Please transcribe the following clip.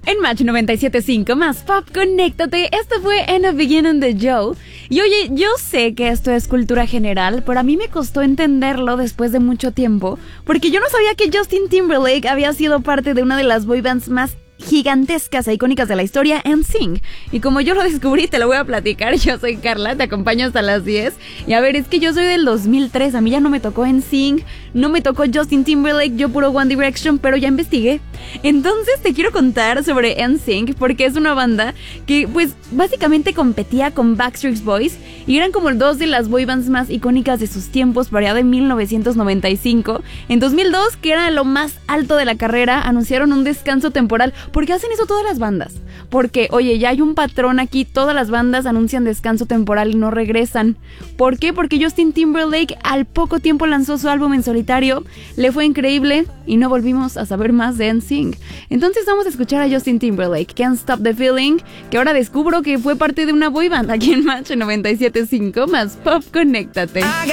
En Match 97.5 más Pop, conéctate. Esto fue In the Beginning de Joe. Y oye, yo sé que esto es cultura general, pero a mí me costó entenderlo después de mucho tiempo, porque yo no sabía que Justin Timberlake había sido parte de una de las boy bands más gigantescas e icónicas de la historia, NSYNC. Y como yo lo descubrí, te lo voy a platicar. Yo soy Carla, te acompaño hasta las 10. Y a ver, es que yo soy del 2003, a mí ya no me tocó NSYNC, no me tocó Justin Timberlake, yo puro One Direction, pero ya investigué. Entonces te quiero contar sobre NSYNC, porque es una banda que pues básicamente competía con Backstreet Boys y eran como dos de las boy bands más icónicas de sus tiempos, por allá de 1995. En 2002, que era lo más alto de la carrera, anunciaron un descanso temporal. ¿Por qué hacen eso todas las bandas? Porque, oye, ya hay un patrón aquí, todas las bandas anuncian descanso temporal y no regresan. ¿Por qué? Porque Justin Timberlake al poco tiempo lanzó su álbum en solitario, le fue increíble y no volvimos a saber más de NSYNC. Entonces vamos a escuchar a Justin Timberlake, Can't Stop the Feeling, que ahora descubro que fue parte de una boy band aquí en Match 97.5 más Pop, conéctate.